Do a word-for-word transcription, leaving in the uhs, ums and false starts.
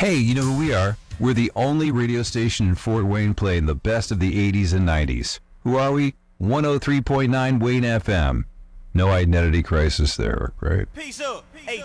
Hey, you know who we are? We're the only radio station in Fort Wayne playing the best of the eighties and nineties. Who are we? one oh three point nine Wayne F M. No identity crisis there, right? Peace up. Hey,